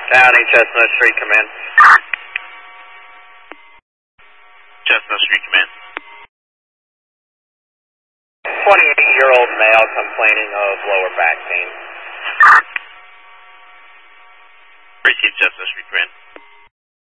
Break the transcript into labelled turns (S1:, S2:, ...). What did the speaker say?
S1: County, Chestnut Street, come in.
S2: Chestnut Street, come in.
S1: 28-year-old male complaining of lower back pain.
S2: Received, Chestnut Street, come in.